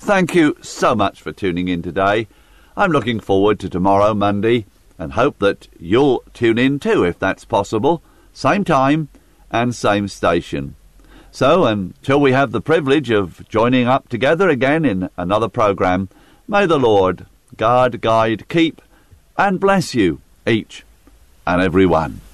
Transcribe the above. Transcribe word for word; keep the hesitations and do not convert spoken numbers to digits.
thank you so much for tuning in today. I'm looking forward to tomorrow, Monday, and hope that you'll tune in too, if that's possible. Same time and same station. So, until we have the privilege of joining up together again in another programme, may the Lord guard, guide, keep, and bless you, each and every one.